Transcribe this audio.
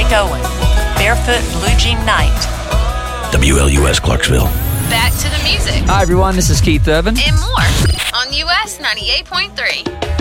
Owen, Barefoot Blue Jean Night. WLUS Clarksville. Back to the music. Hi, everyone. This is Keith Urban. And more on US 98.3.